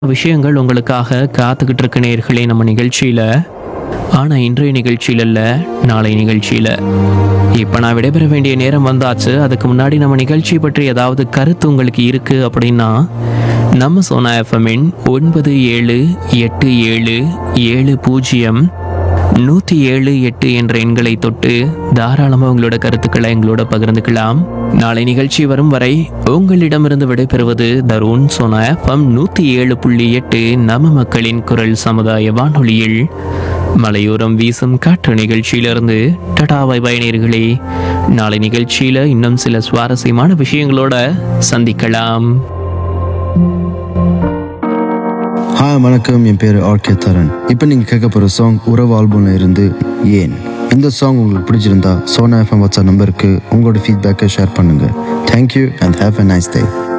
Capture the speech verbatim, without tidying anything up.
விஷயங்கள் உங்களுக்காக காத்துக்கிட்டு இருக்க நேயர்களே நம்ம நிகழ்ச்சியில். ஆனால் இன்றைய நிகழ்ச்சியில் இல்லை, நாளை நிகழ்ச்சியில். இப்போ நான் விடைபெற வேண்டிய நேரம் வந்தாச்சு. அதுக்கு முன்னாடி நம்ம நிகழ்ச்சி பற்றி ஏதாவது கருத்து உங்களுக்கு இருக்குது அப்படின்னா நம்ம சோனா எஃப்எம்மின் ஒன்பது ஏழு எட்டு ஏழு ஏழு பூஜ்ஜியம் நூற்றி ஏழு எட்டு என்ற எண்களை தொட்டு தாராளமாக உங்களோட கருத்துக்களை எங்களோட பகிர்ந்துக்கலாம். நாளை நிகழ்ச்சி வரும் வரை உங்களிடமிருந்து விடைபெறுவது தருண். சோனா எஃப்எம் நூற்றி ஏழு புள்ளி எட்டு நம்ம மக்களின் குரல் சமுதாய வானொலியில் மலையோரம் வீசும் காற்று நிகழ்ச்சியிலிருந்து டடா பை பை நேயர்களே. நாளை நிகழ்ச்சியில் இன்னும் சில சுவாரஸ்யமான விஷயங்களோட சந்திக்கலாம். ஹாய் வணக்கம், என் பேர் ஆர்கே தரன். இப்போ நீங்கள் கேட்க போகிற சாங் உறவு ஆல்பம்ல இருந்து ஏன். இந்த சாங் உங்களுக்கு பிடிச்சிருந்தா சோனா எஃப்எம் வாட்ஸ்அப் நம்பருக்கு உங்களோட ஃபீட்பேக்கை ஷேர் பண்ணுங்கள். Thank you and have a nice day.